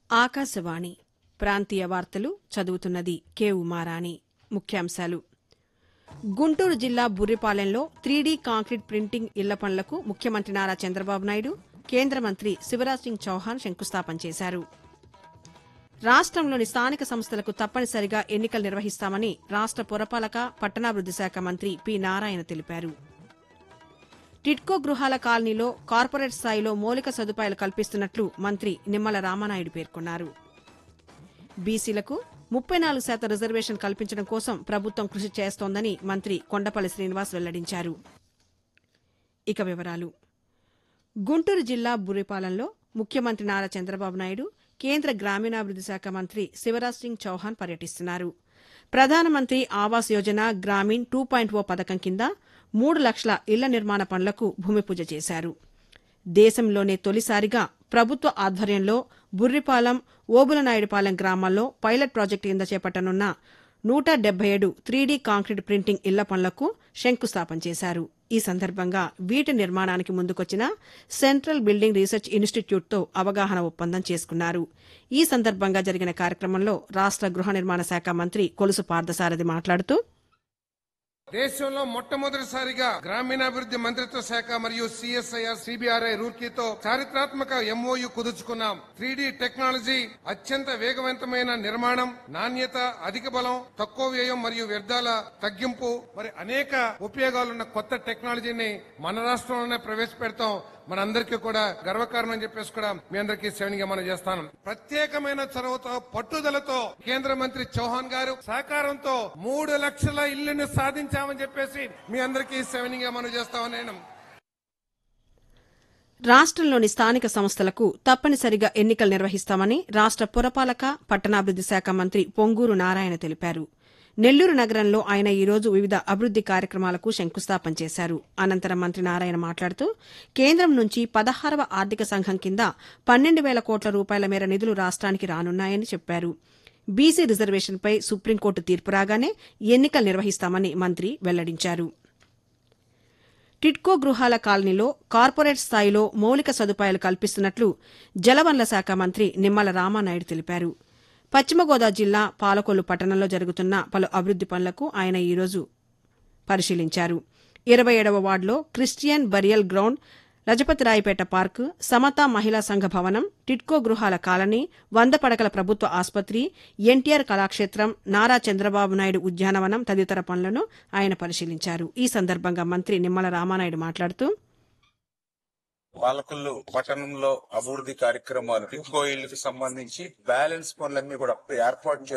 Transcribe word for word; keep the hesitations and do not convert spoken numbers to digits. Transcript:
ఆకాశవాణి ప్రాంతీయ వార్తలు చదువుతున్నది కె ఉమారాణి. ముఖ్యాంశాలు: గుంటూరు జిల్లా బుర్రిపాలెంలో త్రీడీ కాంక్రీట్ ప్రింటింగ్ ఇళ్ల పనులకు ముఖ్యమంత్రి నారా చంద్రబాబు నాయుడు, కేంద్ర మంత్రి శివరాజ్ సింగ్ చౌహాన్ శంకుస్థాపన చేశారు. రాష్టంలోని స్థానిక సంస్థలకు తప్పనిసరిగా ఎన్నికలు నిర్వహిస్తామని రాష్ట పురపాలక, పట్టణాభివృద్ది శాఖ మంత్రి పి నారాయణ తెలిపారు. టిడ్కో గృహాల కాలనీలో కార్పొరేట్ స్థాయిలో మౌలిక సదుపాయాలు కల్పిస్తున్నట్లు మంత్రి నిమ్మల రామానాయుడు పేర్కొన్నారు. బీసీలకు ముప్పై నాలుగు శాతం రిజర్వేషన్ కల్పించడం కోసం ప్రభుత్వం కృషి చేస్తోందని మంత్రి కొండపల్లి శ్రీనివాస్ వెల్లడించారు. ఇక వివరాలు: గుంటూరు జిల్లా బుర్రిపాలెంలో ముఖ్యమంత్రి నారా చంద్రబాబు నాయుడు, కేంద్ర గ్రామీణాభివృద్ది శాఖ మంత్రి శివరాజ్ సింగ్ చౌహాన్ పర్యటిస్తున్నారు. ప్రధానమంత్రి ఆవాస్ యోజన గ్రామీణ్ టూ పాయింట్ ఓ పథకం కింద మూడు లక్షల ఇళ్ల నిర్మాణ పనులకు భూమిపూజ చేశారు. దేశంలోనే తొలిసారిగా ప్రభుత్వ ఆధ్వర్యంలో బుర్రిపాలెం, ఓబులనాయుడుపాలెం గ్రామాల్లో పైలట్ ప్రాజెక్టు కింద చేపట్టనున్న నూట డెబ్బై ఏడు త్రీడీ కాంక్రీట్ ప్రింటింగ్ ఇళ్ల పనులకు శంకుస్థాపన చేశారు. ఈ సందర్భంగా వీటి నిర్మాణానికి ముందుకొచ్చిన సెంట్రల్ బిల్డింగ్ రీసెర్చ్ ఇన్స్టిట్యూట్తో అవగాహన ఒప్పందం చేసుకున్నారు. ఈ సందర్భంగా జరిగిన కార్యక్రమంలో రాష్ట గృహ నిర్మాణ శాఖ మంత్రి కొలుసు పార్థసారథి మాట్లాడుతూ, దేశంలో మొట్టమొదటిసారిగా గ్రామీణాభివృద్ది మంత్రిత్వ శాఖ మరియు సిఎస్ఐఆర్ సిబిఆర్ఐ రూర్కీతో చారిత్రాత్మక ఎంఓయు కుదుర్చుకున్నాం. త్రీడీ టెక్నాలజీ, అత్యంత వేగవంతమైన నిర్మాణం, నాణ్యత, అధిక బలం, తక్కువ వ్యయం మరియు వ్యర్థాల తగ్గింపు మరి అనేక ఉపయోగాలున్న కొత్త టెక్నాలజీని మన రాష్ట్రంలోనే ప్రవేశపెడతాం. మనందరికీ కూడా గర్వకారణం అని చెప్పేసి కూడా మీ అందరికీ శ్రేణిగా మనం చేస్తాను. ప్రత్యేకమైన చొరవతో, పట్టుదలతో కేంద్ర మంత్రి చౌహాన్ గారు సహకారంతో మూడు లక్షల ఇళ్లను సాధించామని చెప్పేసి మీ అందరికీ శ్రేణిగా మనం చేస్తామని నేను రాష్టంలోని స్థానిక సంస్థలకు తప్పనిసరిగా ఎన్నికలు నిర్వహిస్తామని రాష్ట పురపాలక, పట్టణాభివృద్ది శాఖ మంత్రి పొంగూరు నారాయణ తెలిపారు. నెల్లూరు నగరంలో ఆయన ఈరోజు వివిధ అభివృద్ది కార్యక్రమాలకు శంకుస్థాపన చేశారు. అనంతరం మంత్రి నారాయణ మాట్లాడుతూ, కేంద్రం నుంచి పదహారవ ఆర్థిక సంఘం కింద పన్నెండు వేల కోట్ల రూపాయల మేర నిధులు రాష్ట్రానికి రానున్నాయని చెప్పారు. బీసీ రిజర్వేషన్పై సుప్రీంకోర్టు తీర్పు రాగానే ఎన్నికలు నిర్వహిస్తామని మంత్రి వెల్లడించారు. టిడ్కో గృహాల కాలనీలో కార్పొరేట్ స్థాయిలో మౌలిక సదుపాయాలు కల్పిస్తున్నట్లు జలవనరుల శాఖ మంత్రి నిమ్మల రామానాయుడు తెలిపారు. పశ్చిమ గోదావరి జిల్లా పాలకొల్లు పట్టణంలో జరుగుతున్న పలు అభివృద్ది పనులకు ఆయన ఈరోజు పరిశీలించారు. ఇరవై ఏడవ వార్డులో క్రిస్టియన్ బరియల్ గ్రౌండ్, లజపతిరాయపేట పార్కు, సమతా మహిళా సంఘ భవనం, టిడ్కో గృహాల కాలనీ, వంద పడకల ప్రభుత్వ ఆసుపత్రి, ఎన్టీఆర్ కళాక్షేత్రం, నారా చంద్రబాబు నాయుడు ఉద్యానవనం తదితర పనులను ఆయన పరిశీలించారు. ఈ సందర్భంగా మంత్రి నిమ్మల రామానాయుడు మాట్లాడుతూ, పాలకొల్లు పట్టణంలో అభివృద్ధి కార్యక్రమాలు, టిడ్కో ఇళ్లకు సంబంధించి బ్యాలెన్స్ పనులన్నీ కూడా ఏర్పాటు